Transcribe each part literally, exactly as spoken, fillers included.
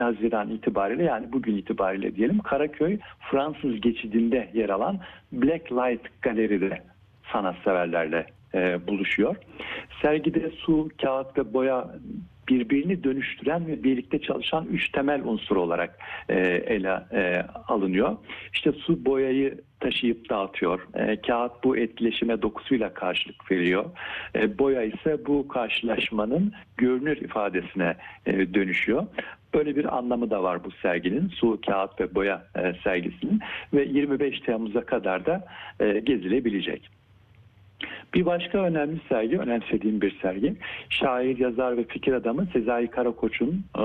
Haziran itibariyle, yani bugün itibariyle diyelim, Karaköy Fransız geçidinde yer alan Blacklight Galeri'de sanatseverlerle e, buluşuyor. Sergide su, kağıt ve boya birbirini dönüştüren ve birlikte çalışan üç temel unsur olarak e, ele e, alınıyor. İşte su boyayı taşıyıp dağıtıyor. E, kağıt bu etkileşime dokusuyla karşılık veriyor. E, boya ise bu karşılaşmanın görünür ifadesine e, dönüşüyor. Böyle bir anlamı da var bu serginin, su, kağıt ve boya e, sergisinin, ve yirmi beş Temmuz'a kadar da e, gezilebilecek. Bir başka önemli sergi, önemsediğim bir sergi, şair, yazar ve fikir adamı Sezai Karakoç'un e,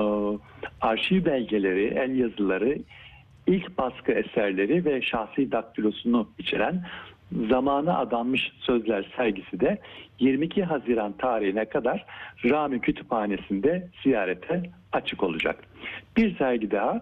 arşiv belgeleri, el yazıları, ilk baskı eserleri ve şahsi daktilosunu içeren Zamana Adanmış Sözler sergisi de yirmi iki Haziran tarihine kadar Rami Kütüphanesi'nde ziyarete açık olacak. Bir sergi daha,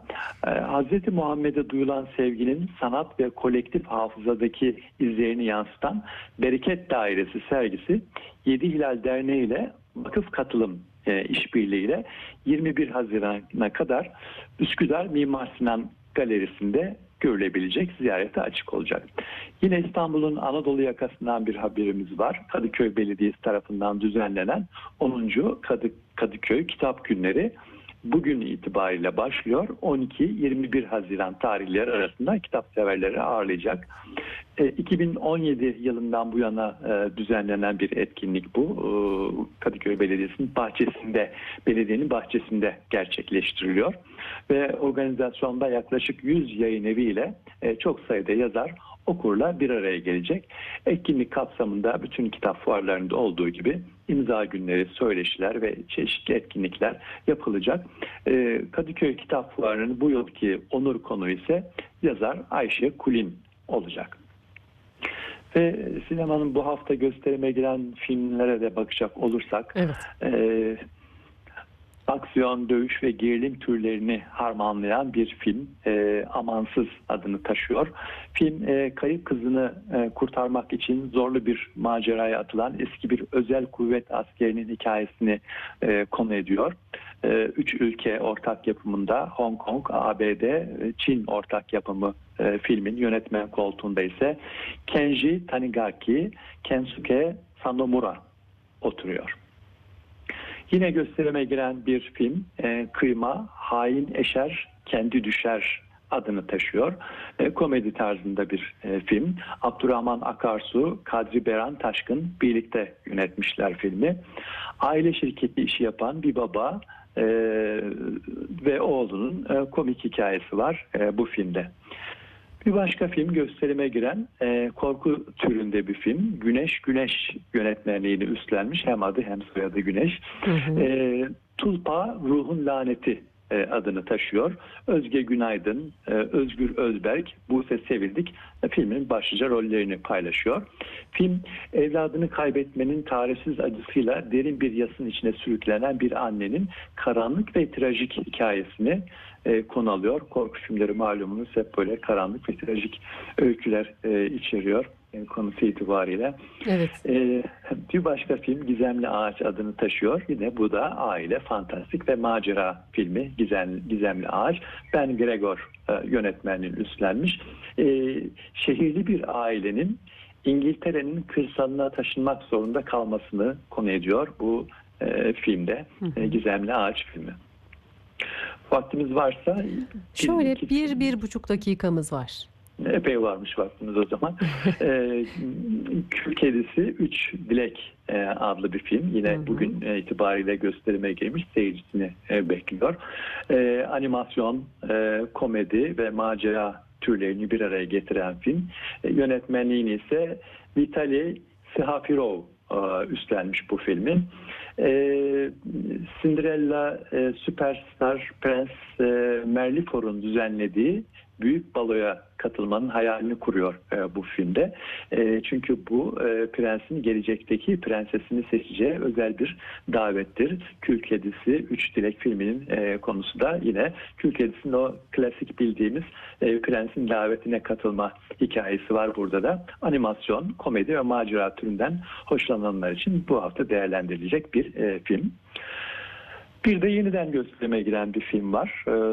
Hz. Muhammed'e duyulan sevginin sanat ve kolektif hafızadaki izlerini yansıtan Bereket Dairesi sergisi Yedi Hilal Derneği ile vakıf katılım işbirliğiyle yirmi bir Haziran'a kadar Üsküdar Mimar Sinan Galerisi'nde görülebilecek, ziyarete açık olacak. Yine İstanbul'un Anadolu yakasından bir haberimiz var. Kadıköy Belediyesi tarafından düzenlenen onuncu Kadı, Kadıköy Kitap Günleri bugün itibariyle başlıyor. on iki yirmi bir Haziran tarihleri arasında kitap severleri ağırlayacak. E, iki bin on yedi yılından bu yana e, düzenlenen bir etkinlik bu. E, Kadıköy Belediyesi'nin bahçesinde, belediyenin bahçesinde gerçekleştiriliyor. Ve organizasyonda yaklaşık yüz yayın evi ile e, çok sayıda yazar, okurla bir araya gelecek. Etkinlik kapsamında bütün kitap fuarlarında olduğu gibi imza günleri, söyleşiler ve çeşitli etkinlikler yapılacak. Ee, Kadıköy Kitap Fuarı'nın bu yılki onur konuğu ise yazar Ayşe Kulin olacak. Ve sinemanın bu hafta gösterime giren filmlere de bakacak olursak, evet. e, aksiyon, dövüş ve gerilim türlerini harmanlayan bir film, e, Amansız adını taşıyor. Film e, kayıp kızını e, kurtarmak için zorlu bir maceraya atılan eski bir özel kuvvet askerinin hikayesini e, konu ediyor. E, üç ülke ortak yapımında, Hong Kong, A B D, Çin ortak yapımı e, filmin yönetmen koltuğunda ise Kenji Tanigaki, Kensuke Sanomura oturuyor. Yine gösterime giren bir film, e, Kıyma, Hain Eşer, Kendi Düşer adını taşıyor. E, komedi tarzında bir e, film. Abdurrahman Akarsu, Kadri Beran Taşkın birlikte yönetmişler filmi. Aile şirketi işi yapan bir baba e, ve oğlunun e, komik hikayesi var e, bu filmde. Bir başka film gösterime giren e, korku türünde bir film. Güneş Güneş yönetmenliğini üstlenmiş. Hem adı hem soyadı Güneş. Hı hı. E, Tulpa Ruhun Laneti e, adını taşıyor. Özge Günaydın, e, Özgür Özberk, Buse Sevildik e, filmin başlıca rollerini paylaşıyor. Film, evladını kaybetmenin tarifsiz acısıyla derin bir yasın içine sürüklenen bir annenin karanlık ve trajik hikayesini e, konu alıyor. Korku filmleri malumunuz hep böyle karanlık ve trajik öyküler e, içeriyor e, konusu itibariyle. Evet. E, bir başka film Gizemli Ağaç adını taşıyor. Yine bu da aile, fantastik ve macera filmi Gizemli, Gizemli Ağaç. Ben Gregor e, yönetmenliğini üstlenmiş. E, şehirli bir ailenin İngiltere'nin kırsalına taşınmak zorunda kalmasını konu ediyor bu e, filmde. Hı hı. E, Gizemli Ağaç filmi. Vaktimiz varsa... Şöyle iki, bir, bir buçuk dakikamız var. Epey varmış vaktimiz o zaman. e, Kül Kedisi Üç Dilek e, adlı bir film. Yine hı hı. bugün e, itibariyle gösterime girmiş, seyircisini e, bekliyor. E, animasyon, e, komedi ve macera türlerini bir araya getiren film. E, yönetmenliğini ise Vitali Sihafirov e, üstlenmiş bu filmin. E, Cinderella e, Süperstar Prens e, Merlifor'un düzenlediği büyük baloya katılmanın hayalini kuruyor e, bu filmde. E, çünkü bu e, prensin gelecekteki prensesini seçeceği özel bir davettir. Kül Kedisi Üç Dilek filminin e, konusu da yine Kül Kedisi'nin o klasik bildiğimiz e, prensin davetine katılma hikayesi var burada da. Animasyon, komedi ve macera türünden hoşlananlar için bu hafta değerlendirilecek bir e, film. Bir de yeniden gösterime giren bir film var. E,